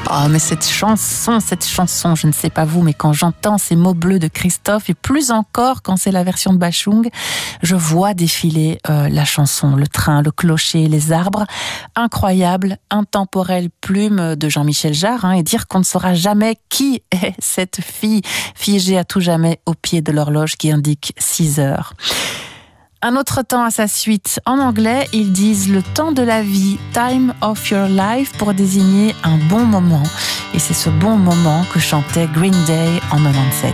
Oh, mais cette chanson, je ne sais pas vous, mais quand j'entends ces mots bleus de Christophe, et plus encore quand c'est la version de Bachung, je vois défiler la chanson, le train, le clocher, les arbres. Incroyable, intemporelle plume de Jean-Michel Jarre, et dire qu'on ne saura jamais qui est cette fille figée à tout jamais au pied de l'horloge qui indique 6 heures. Un autre temps à sa suite. En anglais, ils disent le temps de la vie, time of your life, pour désigner un bon moment. Et c'est ce bon moment que chantait Green Day en 97.